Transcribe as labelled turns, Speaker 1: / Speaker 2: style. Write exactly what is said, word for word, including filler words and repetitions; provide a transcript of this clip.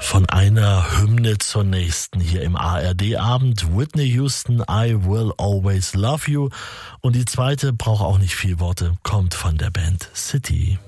Speaker 1: Von einer Hymne zur nächsten hier im A R D-Abend. Whitney Houston, I Will Always Love You. Und die zweite braucht auch nicht viel Worte, kommt von der Band City.